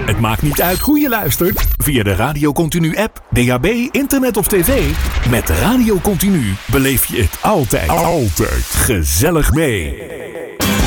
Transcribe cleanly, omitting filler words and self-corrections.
Het maakt niet uit hoe je luistert. Via de Radio Continu app, DAB, internet of tv. Met Radio Continu beleef je het altijd gezellig mee.